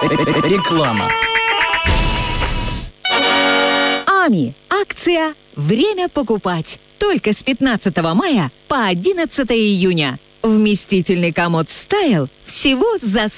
Реклама. АМИ. Акция «Время покупать». Только с 15 мая по 11 июня. Вместительный комод «Стайл» всего за